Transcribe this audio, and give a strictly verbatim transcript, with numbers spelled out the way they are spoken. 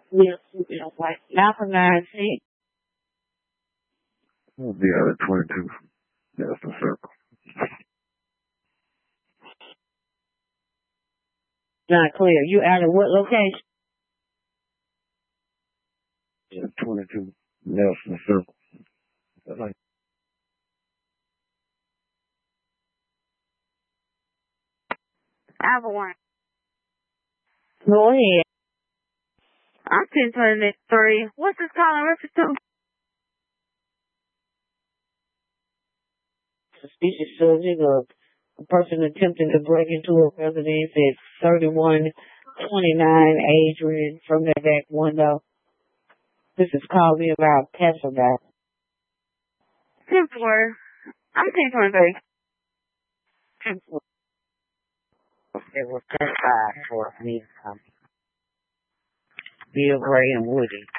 Yes, you know, like Malcolm nineteen. We'll be out at twenty-two. That's the circle. Not clear. You out of what location? Yeah, twenty-two. Nelson Circle. Like, I have one. Go ahead. I'm ten twenty-three. What's this calling reference to? Suspicious subject of a person attempting to break into a residence at thirty-one twenty-nine Adrian from their back window. This is called me about passerby. ten four. I'm ten twenty-three. It was ten five for me to come. Bill Gray and Woody.